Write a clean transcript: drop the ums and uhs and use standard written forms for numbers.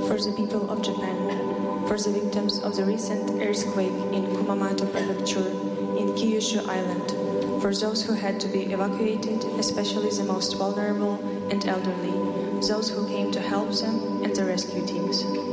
for the people of Japan, for the victims of the recent earthquake in Kumamoto Prefecture in Kyushu Island, for those who had to be evacuated, especially the most vulnerable and elderly, those who came to help them, and the rescue teams.